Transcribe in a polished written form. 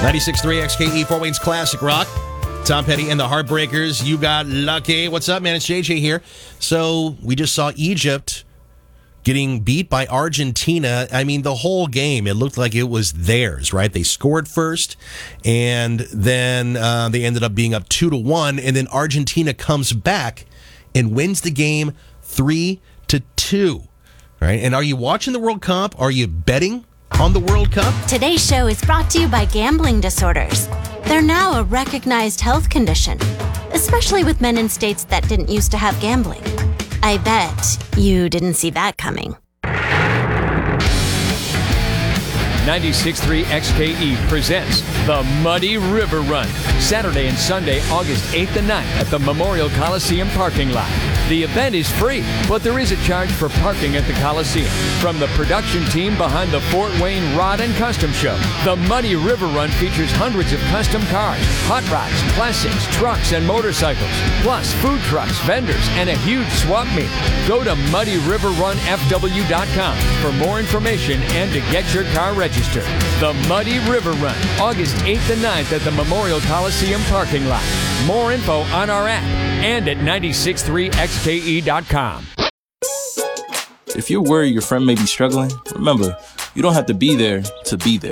96.3 XKE, Fort Wayne's Classic Rock. Tom Petty and the Heartbreakers. You got lucky. What's up, man? It's JJ here. So we just saw Egypt getting beat by Argentina. I mean, the whole game, it looked like it was theirs, right? They scored first, and then they ended up being up 2-1, and then Argentina comes back and wins the game 3-2. Right? And are you watching the World Cup? Are you betting on the World Cup? Today's show is brought to you by gambling disorders. They're now a recognized health condition, especially with men in states that didn't used to have gambling. I bet you didn't see that coming. 96.3 XKE presents the Muddy River Run, Saturday and Sunday, August 8th and 9th at the Memorial Coliseum parking lot. The event is free, but there is a charge for parking at the Coliseum. From the production team behind the Fort Wayne Rod and Custom Show, the Muddy River Run features hundreds of custom cars, hot rods, classics, trucks, and motorcycles, plus food trucks, vendors, and a huge swap meet. Go to MuddyRiverRunFW.com for more information and to get your car registered. The Muddy River Run, August 8th and 9th at the Memorial Coliseum parking lot. More info on our app and at 963xke.com. If you're worried your friend may be struggling, remember, you don't have to be there to be there.